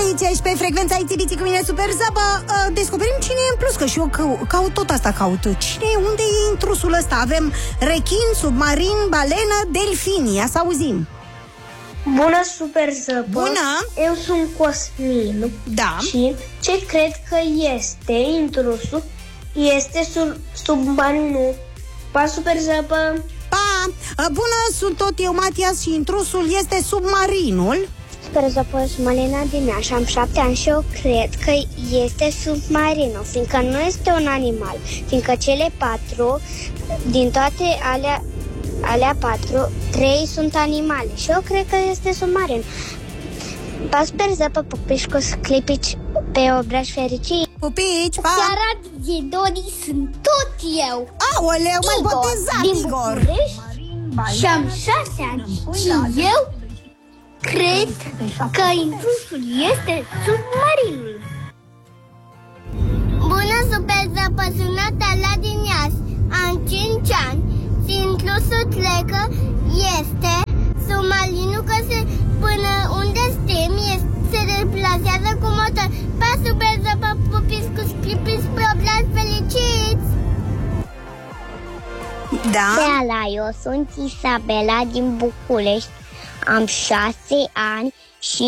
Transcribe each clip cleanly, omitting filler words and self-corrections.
Aici ești pe frecvența Itibiții cu mine, Super Zăpă. Descoperim cine e în plus, că și eu caut tot asta, Cine e, unde e intrusul ăsta? Avem rechin, submarin, balenă, delfin. Ia să auzim. Bună, Super Zăpă. Bună. Eu sunt Cosmin. Da. Și ce cred că este intrusul este submarinul. Pa, Super Zăpă. Pa! Bună, sunt tot eu, Matias, și intrusul este submarinul. Super Zăpă, sunt Malena din Iași, am 7 ani și eu cred că este submarinul, fiindcă nu este un animal, fiindcă cele 4, din toate alea 4, 3 sunt animale și eu cred că este submarin. Pa, Super Zăpă, pupici cu clipici pe obraj fericit. Pupici, pa! Seara de Dori sunt tot eu. Aoleu, m-ai Igor, botezat, din Igor. București și am 6 ani și eu cred că intrusul este submarinul. Bună, Super Zăpă, sunt Natalia din Iași. Am 5 ani și intrusul cred că este submarinul, că până unde suntem se deplasează cu motor. Pa, Super Zăpă, pupiți cu scripiți, probrați fericiți! Da? Seara, eu sunt Isabela din București. Am 6 ani și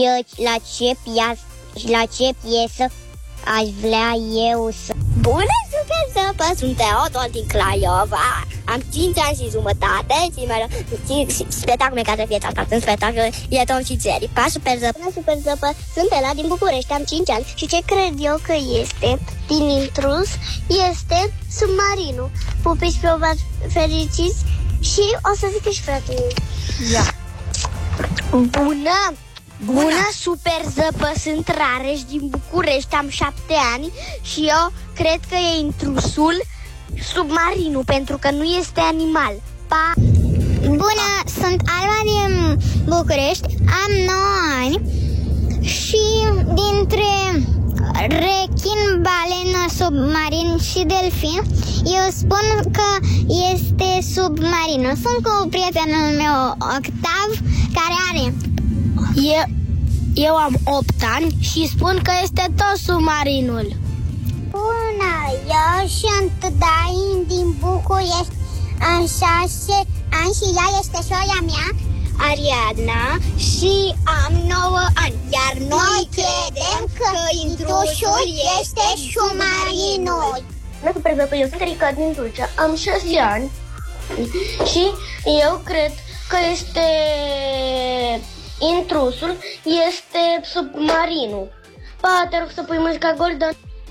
la ce piesă aș vrea eu să... Bună, Super Zăpă, sunt Teodor din Craiova. Am 5 ani și jumătate și spectacole care fie tratat în spectacol e Tom și Jerry. Pa, Super Zăpă. Bună, Super Zăpă, sunt Ela din București, am 5 ani și ce cred eu că este din intrus este submarinul. Pupici pe obraj fericiți și o să zic și fratele. Ia. Bună, Super Zăpă, sunt Rareș din București, am 7 ani și eu cred că e intrusul submarinul, pentru că nu este animal. Pa! Bună, sunt Alba din București, am 9 ani și dintre rechin, balenă, submarin și delfin, eu spun că este submarinul. Sunt cu prietenul meu Octav, care are... Eu am 8 ani și spun că este tot submarinul. Bună, eu sunt Dain din București, am 6 ani și ea este sora mea, Ariadna, și am 9 ani. Iar noi credem că intrusul este submarinul. Bună, Super Zăpă, eu sunt Erica din Tulcea, am 6 ani și eu cred că este... intrusul este submarinul. Pa, te rog să pui muzica Golden.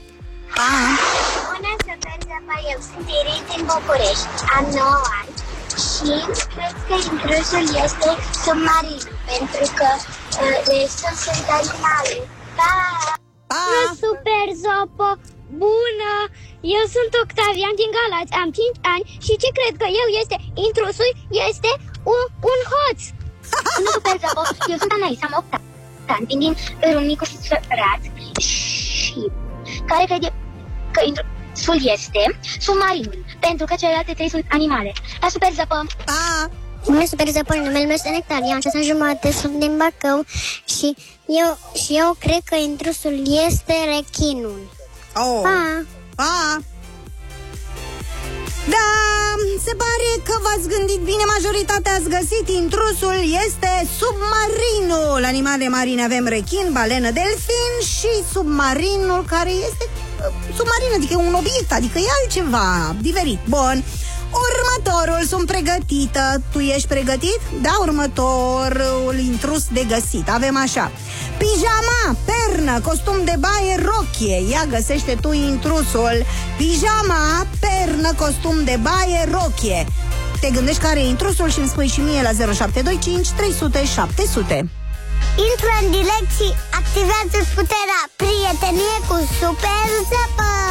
Bună, Super Zăpă, eu sunt Iris din București, am 9 ani și cred că intrusul este submarinul, pentru că restul sunt animale. Pa! Bună, Super Zăpă, bună! Eu sunt Octavian din Galați, am 5 ani și ce cred că eu este intrusul este un hoț. Bună, Super Zăpă, eu sunt Anais, am 8 ani, vin din Râmnicu Sărat și care crede că intrusul este submarinul, pentru că celelalte 3 sunt animale. La Super Zăpă! Pa! Bună, Super Zăpă, numele meu este Nectaria, am 6 ani jumătate, sunt din Bacău și eu cred că intrusul este rechinul. Oh. Pa! Pa! Da, se pare că v-ați gândit bine, majoritatea ați găsit. Intrusul este submarinul. Animale marine avem rechin, balenă, delfin și submarinul, care este submarin, adică e un obiect, adică e altceva diferit. Bun. Următorul, sunt pregătită. Tu ești pregătit? Da, următorul intrus de găsit. Avem așa: pijama, pernă, costum de baie, rochie. Ia, găsește tu intrusul. Pijama, pernă, costum de baie, rochie. Te gândești care e intrusul și îmi spui și mie la 0725 300 700. Intră în direct și activează puterea prietenie cu Super Zăpă!